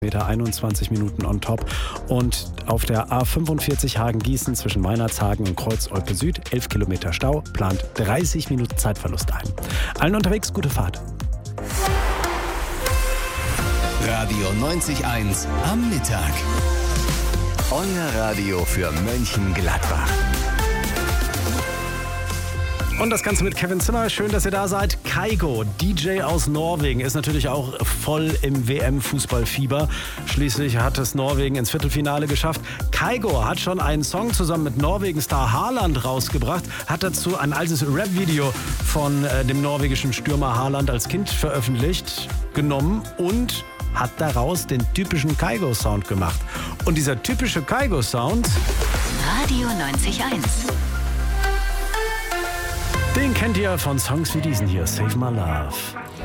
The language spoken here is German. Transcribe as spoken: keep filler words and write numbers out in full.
Meter, einundzwanzig Minuten on top. Und auf der A fünfundvierzig Hagen-Gießen zwischen Weinertshagen und Kreuz-Olpe Süd, elf Kilometer Stau, plant dreißig Minuten Zeitverlust ein. Allen unterwegs, gute Fahrt. Radio neunzig eins am Mittag. Euer Radio für Mönchengladbach. Und das Ganze mit Kevin Zimmer. Schön, dass ihr da seid. Kygo, D J aus Norwegen, ist natürlich auch voll im W M-Fußballfieber. Schließlich hat es Norwegen ins Viertelfinale geschafft. Kygo hat schon einen Song zusammen mit Norwegen-Star Haaland rausgebracht, hat dazu ein altes Rap-Video von äh, dem norwegischen Stürmer Haaland als Kind veröffentlicht, genommen und hat daraus den typischen Kygo-Sound gemacht. Und dieser typische Kygo-Sound... Radio neunzig eins. Den kennt ihr von Songs wie diesen hier, Save My Love.